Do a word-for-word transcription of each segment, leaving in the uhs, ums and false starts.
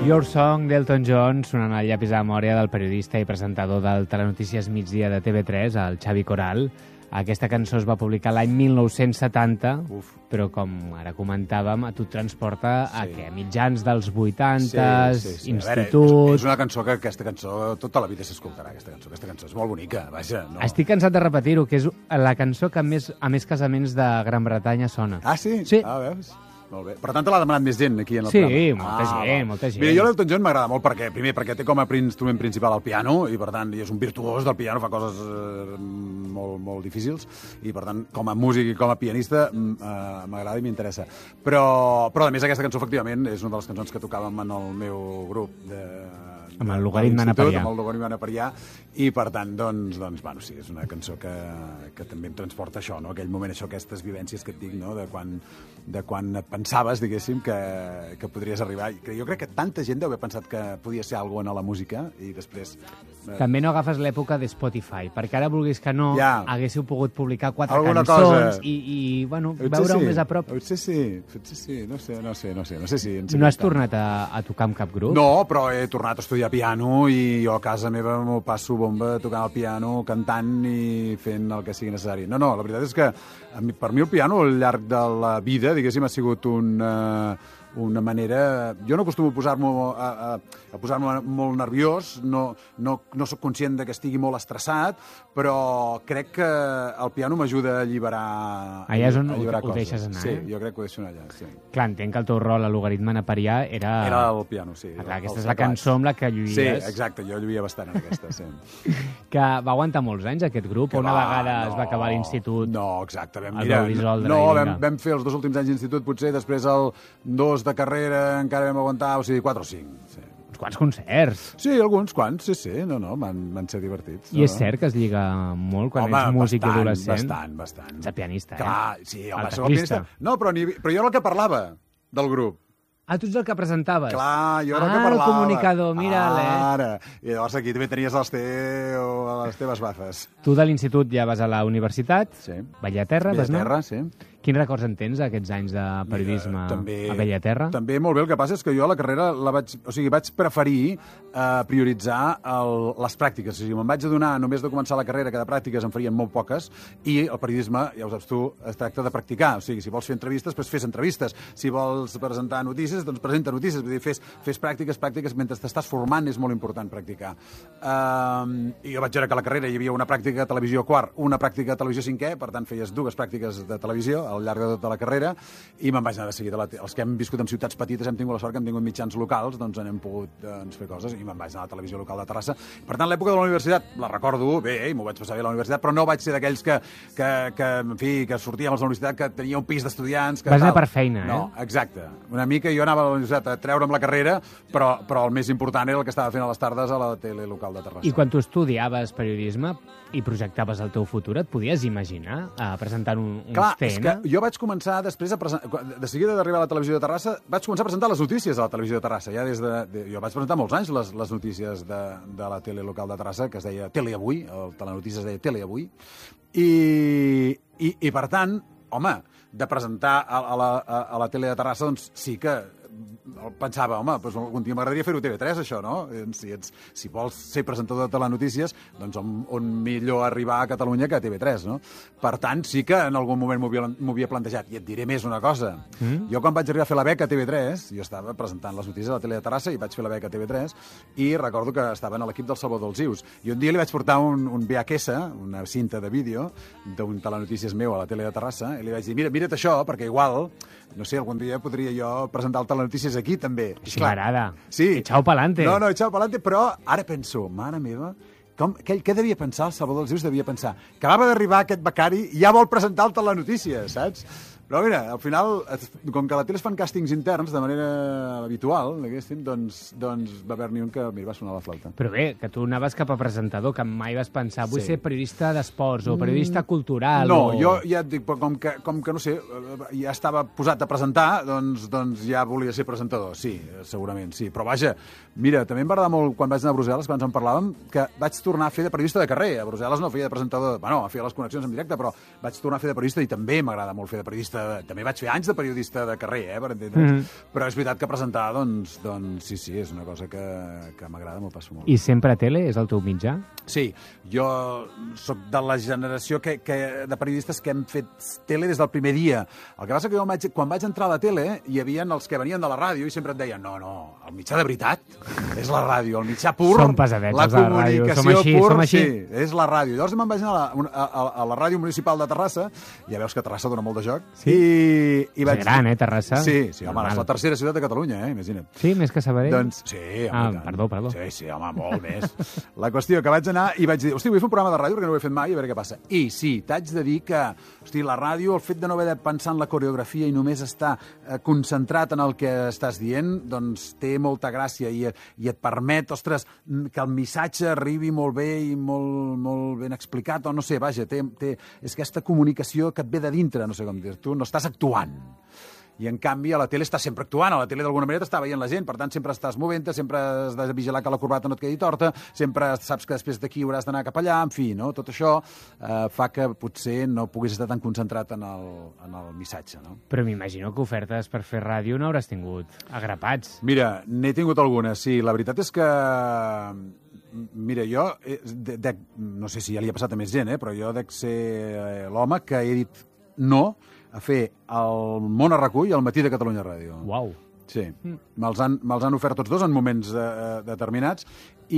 Your Song d'Elton John sonant al llapis de memòria del periodista i presentador del Telenotícies Migdia de T V tres, el Xavi Coral. Aquesta cançó es va publicar l'any mil nou-cents setanta, Uf. però com ara comentàvem, a tu et transporta sí. a què? Mitjans dels vuitanta, sí, sí, sí. institut... Veure, és, és una cançó que aquesta cançó tota la vida s'escoltarà, aquesta cançó. Aquesta cançó és molt bonica, vaja. No... Estic cansat de repetir-ho, que és la cançó que més, a més casaments de Gran Bretanya sona. Ah, sí? Sí. Ah, veus? Molt bé. Per tant, te l'ha demanat més gent aquí en el sí, programa. Sí, molta ah, gent, va. molta gent. Mira, jo l'Elton John m'agrada molt perquè, primer, perquè té com a instrument principal el piano i, per tant, és un virtuós del piano, fa coses eh, molt, molt difícils i, per tant, com a músic i com a pianista eh, m'agrada i m'interessa. Però, però, a més, aquesta cançó, efectivament, és una de les cançons que tocàvem en el meu grup de... amb el logaritme naperià. Amb el logaritme naperià, i per tant, doncs, doncs, bueno, sí, és una cançó que, que també em transporta això, no? Aquell moment, això, aquestes vivències que et dic, no? De quan, de quan et pensaves, diguéssim, que, que podries arribar. I jo crec que tanta gent deu haver pensat que podia ser alguna cosa a la música, i després... Eh... També no agafes l'època de Spotify, perquè ara, vulguis que no, ja. haguéssiu pogut publicar quatre alguna cançons i, i, bueno, veure-ho sí. més a prop. Potser sí, potser sí, no sé, no sé, no sé, no sé si... No has tornat a, a tocar amb cap grup? No, però he tornat a estudiar piano i jo a casa meva m'ho passo bomba tocant el piano, cantant i fent el que sigui necessari. No, no, la veritat és que a mi, per mi el piano al llarg de la vida, diguéssim, ha sigut un... Uh, una manera... Jo no acostumo a posar-me a, a, a posar-me molt nerviós, no, no, no sóc conscient de que estigui molt estressat, però crec que el piano m'ajuda a alliberar allà és on ho, ho deixes anar, sí, eh? jo crec que ho deixo anar allà, sí. Clar, entenc que el teu rol a logaritme naperià era... Era el piano, sí. Ah, clar, aquesta és la cançó amb la que lluïes. Sí, exacte, jo lluïa bastant en aquesta, sí. Que va aguantar molts anys, aquest grup, que o una va, vegada no, es va acabar l'institut... No, exacte, vam, mira, no, vam, vam fer els dos últims anys d'institut, potser, després el dos de carrera encara vam aguantar, o sigui, quatre o cinc. Sí. Uns quants concerts. Sí, alguns quants, sí, sí, no, no, van, van ser divertits. I no, és cert que es lliga molt quan home, ets músic bastant, i adolescent? bastant, bastant. Ets el pianista, Clar, eh? sí, home, soc el pianista. No, però, ni, però jo era el que parlava del grup. Ah, tu ets el que presentaves? Clar, jo era ah, el que parlava. Ah, el comunicador, mira-le. Ara, i llavors aquí també tenies els teu, les teves bafes. Tu de l'institut ja vas a la universitat, sí. Bellaterra, vas no? Bellaterra, sí. Quins records en tens d'aquests anys de periodisme Mira, també, a Bellaterra? També molt bé, el que passa és que jo la carrera la vaig, o sigui, vaig preferir eh, prioritzar el, les pràctiques. O sigui, me'n vaig adonar només de començar la carrera que de pràctiques en farien molt poques i el periodisme, ja ho saps tu, es tracta de practicar. O sigui, si vols fer entrevistes, doncs fes entrevistes. Si vols presentar notícies, doncs presenta notícies. Vull dir, fes, fes pràctiques, pràctiques, mentre t'estàs formant és molt important practicar. Uh, I jo vaig veure que a la carrera hi havia una pràctica de televisió quart, una pràctica de televisió cinquè, per tant feies dues pràctiques de televisió al llarg de tota la carrera, i me'n vaig anar de seguida. Els que hem viscut en ciutats petites hem tingut la sort que hem tingut mitjans locals, doncs hem pogut doncs, fer coses, i me'n vaig anar a la televisió local de Terrassa. Per tant, l'època de la universitat la recordo bé, i m'ho vaig passar bé a la universitat, però no vaig ser d'aquells que, que, que, en fi, que sortíem a la universitat, que tenia un pis d'estudiants... Vas anar per feina, eh? No, exacte. Una mica jo anava a la universitat a treure'm la carrera, però, però el més important era el que estava fent a les tardes a la tele local de Terrassa. I quan tu estudiaves periodisme i projectaves el teu futur, et podies imaginar a presentar un, uns Clar, T N? És que jo vaig començar després a presentar... De seguida d'arribar a la televisió de Terrassa, vaig començar a presentar les notícies a la televisió de Terrassa. Ja des de, de, jo vaig presentar molts anys les, les notícies de, de la tele local de Terrassa, que es deia Tele Avui, el telenotícies es deia Tele Avui, i, i, i per tant, home, de presentar a, a, la, a, a la tele de Terrassa, doncs sí que pensava, home, doncs algun dia m'agradaria fer-ho a T V tres, això, no? Si, ets, si vols ser presentador de telenotícies, doncs on, on millor arribar a Catalunya que a T V tres, no? Per tant, sí que en algun moment m'ho havia plantejat. I et diré més una cosa. Mm? Jo quan vaig arribar a fer la beca a T V tres, jo estava presentant les notícies a la tele de Terrassa i vaig fer la beca a T V tres, i recordo que estava en l'equip del Salvador dels Ius. I un dia li vaig portar un, un V H S, una cinta de vídeo, d'un telenotícies meu a la tele de Terrassa, i li vaig dir, mira, mira't això, perquè igual, no sé, algun dia podria jo presentar el telenotícies aquí, també. Així m'agrada. Sí. Echao pa'lante. No, no, echao pa'lante, però ara penso, mare meva, com, què, què devia pensar el Salvador dels Ius? Devia pensar que acaba d'arribar aquest becari i ja vol presentar el telenotícies, saps? Però mira, al final, com que a la tele es fan càstings interns de manera habitual, doncs, doncs va haver-n'hi un que mira, va sonar la flauta. Però bé, que tu anaves cap a presentador, que mai vas pensar vull sí. ser periodista d'esports o periodista mm, cultural. No, o... jo ja et dic, com que, com que no sé, ja estava posat a presentar, doncs, doncs ja volia ser presentador, sí, segurament, sí. Però vaja, mira, també em va agradar molt quan vaig anar a Brussel·les, quan en parlàvem, que vaig tornar a fer de periodista de carrer. A Brussel·les no feia de presentador, bueno, feia les connexions en directe, però vaig tornar a fer de periodista i també m'agrada molt fer de periodista periodista... També vaig fer anys de periodista de carrer, eh, per entendre'ns. Mm -hmm. Però és veritat que presentar, doncs, doncs sí, sí, és una cosa que, que m'agrada, m'ho passo molt. I sempre a tele? És el teu mitjà? Sí, jo sóc de la generació que, que, de periodistes que hem fet tele des del primer dia. El que passa que jo vaig, quan vaig entrar a la tele hi havia els que venien de la ràdio i sempre et deien no, no, el mitjà de veritat és la ràdio, el mitjà pur, som pesadets, la comunicació som així, pur, som així. Sí, és la ràdio. Llavors me'n vaig anar a la, a, a, a la ràdio municipal de Terrassa, ja veus que Terrassa dona molt de joc, sí. i, i vaig... És gran, eh, Terrassa? Sí, sí, home, és la tercera ciutat de Catalunya, eh, imagina't. Sí, més que Sabadell? Doncs, sí, home, ah, perdó, perdó. Sí, sí, home, molt més. La qüestió que vaig anar i vaig dir, hosti, vull fer un programa de ràdio perquè no ho he fet mai, a veure què passa. I sí, t'haig de dir que, hosti, la ràdio, el fet de no haver de pensar en la coreografia i només estar eh, concentrat en el que estàs dient, doncs té molta gràcia i, i et permet, ostres, que el missatge arribi molt bé i molt, molt ben explicat, o no sé, vaja, té, té, és aquesta comunicació que et ve de dintre, no sé com dir, tu no estàs actuant. I, en canvi, a la tele estàs sempre actuant. A la tele, d'alguna manera, t'està veient la gent. Per tant, sempre estàs movent-te, sempre has de vigilar que la corbata no et quedi torta, sempre saps que després d'aquí hauràs d'anar cap allà, en fi, no? Tot això eh, fa que potser no puguis estar tan concentrat en el, en el missatge, no? Però m'imagino que ofertes per fer ràdio no hauràs tingut agrapats. Mira, n'he tingut algunes, sí. La veritat és que... Mira, jo, de, de, no sé si ja li ha passat a més gent, eh, però jo dec ser l'home que he dit no a fer el Món a RAC u i el Matí de Catalunya Ràdio. Uau. Sí, mm. me'ls han, me han ofert tots dos en moments eh, determinats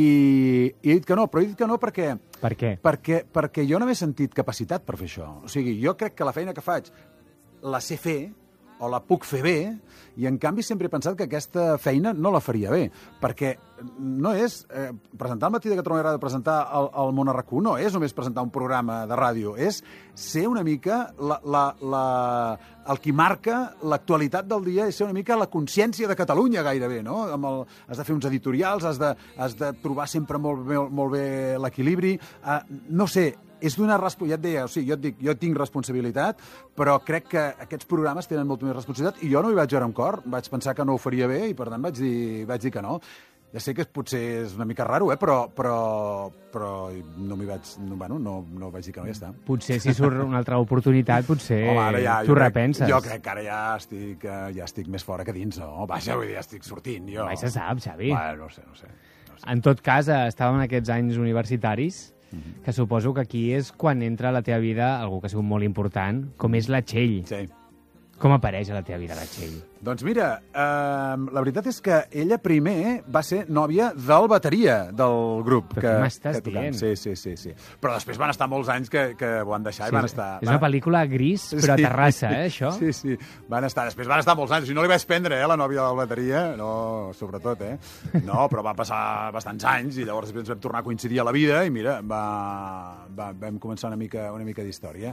i, i he dit que no, però he dit que no perquè... Per què? Perquè, perquè jo no m'he sentit capacitat per fer això. O sigui, jo crec que la feina que faig la sé fer, o la puc fer bé, i en canvi sempre he pensat que aquesta feina no la faria bé, perquè no és eh, presentar el Matí de Catalunya Ràdio, presentar el, el Món a RAC u, no és només presentar un programa de ràdio, és ser una mica la, la, la, el qui marca l'actualitat del dia, és ser una mica la consciència de Catalunya gairebé, no? Amb el, has de fer uns editorials, has de, has de trobar sempre molt, molt, molt bé l'equilibri, uh, no sé, és d'una responsabilitat, ja et deia, o sigui, jo et dic, jo tinc responsabilitat, però crec que aquests programes tenen molta més responsabilitat i jo no hi vaig veure amb cor, vaig pensar que no ho faria bé i per tant vaig dir, vaig dir que no. Ja sé que potser és una mica raro, eh? però, però, però no m'hi vaig... No, bueno, no, no vaig dir que no, ja està. Potser si surt una altra oportunitat, potser Home, ja, tu crec, repenses. Jo crec que ara ja estic, ja estic més fora que dins, no? Vaja, vull dir, ja estic sortint, jo. Mai se sap, Xavi. Bueno, no sé, no sé. No sé. En tot cas, estàvem en aquests anys universitaris, uh-huh. que suposo que aquí és quan entra a la teva vida algú que ha sigut molt important, com és la Txell. Sí. Com apareix a la teva vida la Txell? Doncs mira, eh, la veritat és que ella primer va ser nòvia del bateria del grup. Però que, què m'estàs que dient? Sí, sí, sí, sí. Però després van estar molts anys que, que ho han deixat Sí, i van estar... és una pel·lícula gris, però a Terrassa, eh, això? Sí, sí, van estar, després van estar molts anys. I no li vaig prendre, eh, la nòvia del bateria, no, sobretot, eh? No, però va passar bastants anys i llavors després ens vam tornar a coincidir a la vida i mira, va, va, vam començar una mica, una mica d'història.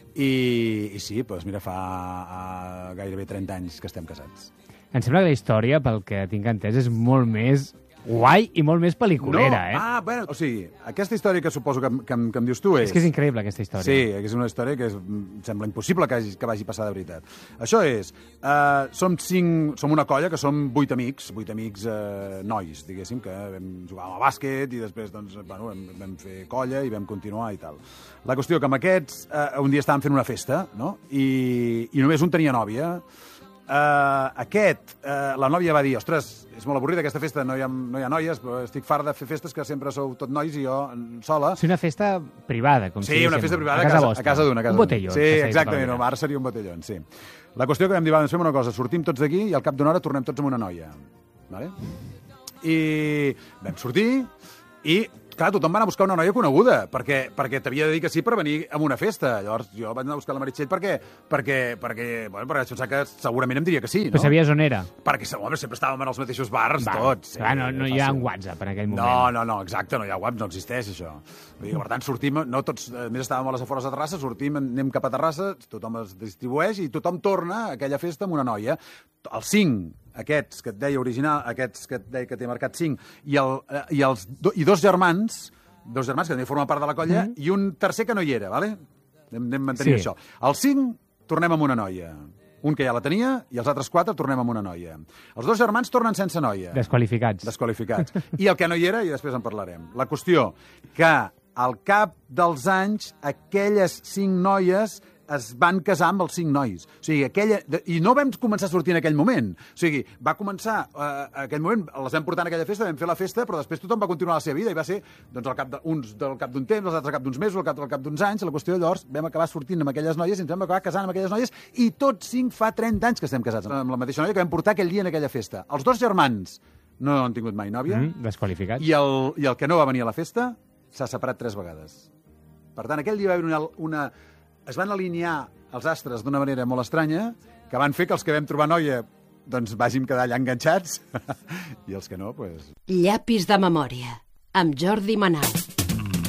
I, i sí, doncs mira, fa uh, gairebé trenta anys que estem casats. Em sembla que la història, pel que tinc entès, és molt més guai i molt més pel·liculera, no. eh? Ah, bueno, o sigui, aquesta història que suposo que, que, que em dius tu és... És que és increïble, aquesta història. Sí, és una història que és, sembla impossible que, hagi, que vagi passar de veritat. Això és, uh, som, cinc, som una colla que som vuit amics, vuit amics uh, nois, diguéssim, que vam jugar a bàsquet i després doncs, bueno, vam, vam fer colla i vam continuar i tal. La qüestió que amb aquests uh, un dia estàvem fent una festa, no? I, i només un tenia nòvia. Uh, aquest, uh, la nòvia va dir, ostres, és molt avorrida aquesta festa, no hi ha, no hi ha noies, però estic fart de fer festes que sempre sou tot nois i jo sola. És una festa privada, com sí, si una festa privada a casa, a casa d'una. Un botellón. Sí, exactament, no, ara seria un botellón, sí. La qüestió que vam dir, va, doncs fem una cosa, sortim tots d'aquí i al cap d'una hora tornem tots amb una noia. Vale? I vam sortir i... Clar, tothom va anar a buscar una noia coneguda, perquè, perquè t'havia de dir que sí per venir a una festa. Llavors jo vaig anar a buscar la Meritxell perquè, perquè, perquè, bueno, perquè vaig pensar que segurament em diria que sí, no? Però sabies on era? Perquè home, sempre estàvem en els mateixos bars, va, tots. Clar, sí, no, no hi ha un WhatsApp en aquell moment. No, no, no, exacte, no hi ha WhatsApp, no existeix això. Vull dir, per tant, sortim, no tots, a més estàvem a les afores de Terrassa, sortim, anem cap a Terrassa, tothom es distribueix i tothom torna a aquella festa amb una noia. Els cinc, aquests que et deia original, aquests que et deia que t'he marcat cinc, i, el, i, els, i dos germans, dos germans que també formen part de la colla, mm-hmm. i un tercer que no hi era, vale? Anem, anem mantenint sí. això. Els cinc tornem amb una noia. Un que ja la tenia, i els altres quatre tornem amb una noia. Els dos germans tornen sense noia. Desqualificats. Desqualificats. I el que no hi era, i després en parlarem. La qüestió, que al cap dels anys, aquelles cinc noies es van casar amb els cinc nois. O sigui, aquella... I no vam començar a sortir en aquell moment. O sigui, va començar... Uh, aquell moment les vam portar en aquella festa, vam fer la festa, però després tothom va continuar la seva vida i va ser doncs, al cap de, uns del cap d'un temps, els altres al cap d'uns mesos, al cap, al cap d'uns anys. La qüestió, llavors, vam acabar sortint amb aquelles noies i ens vam acabar casant amb aquelles noies i tots cinc fa trenta anys que estem casats amb la mateixa noia que vam portar aquell dia en aquella festa. Els dos germans no han tingut mai nòvia. Mm, desqualificats. I el, I el que no va venir a la festa s'ha separat tres vegades. Per tant, aquell dia va haver una... una es van alinear els astres d'una manera molt estranya que van fer que els que vam trobar noia doncs vàgim quedar allà enganxats i els que no, doncs... Llapis de memòria, amb Jordi Manal.